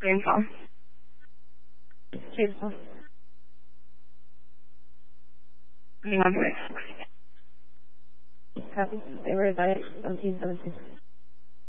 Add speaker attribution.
Speaker 1: Rainfall. Beautiful. Hang on. Copy. They were about 1717.